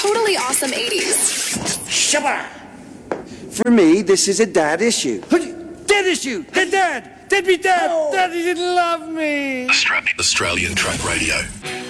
totally awesome 80s. Shabba! For me, this is a dad issue. Dad issue! Dad! Dead me dad! Oh. Daddy didn't love me! Australian Truck Radio.